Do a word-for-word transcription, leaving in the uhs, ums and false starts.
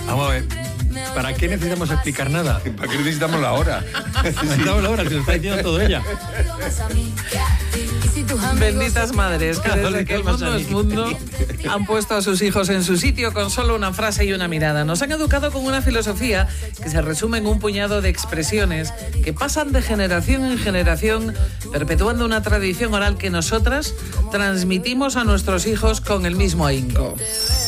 Vamos a ver. ¿Para qué necesitamos explicar nada? ¿Para qué necesitamos la hora? Necesitamos la hora, que lo está diciendo todo ella. Benditas madres que desde que el mundo es mundo han puesto a sus hijos en su sitio con solo una frase y una mirada. Nos han educado con una filosofía que se resume en un puñado de expresiones que pasan de generación en generación, perpetuando una tradición oral que nosotras transmitimos a nuestros hijos con el mismo ahínco.